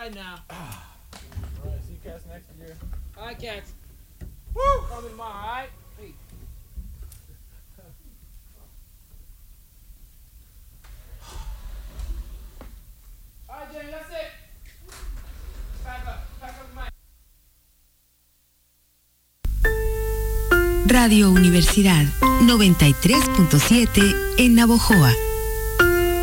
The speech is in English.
right now. All right, see you cats next year. All right, cats. Woo! Coming tomorrow, all right? Hey. All right, Jenny, that's it. Pack up the mic. Radio Universidad 93.7 en Navojoa.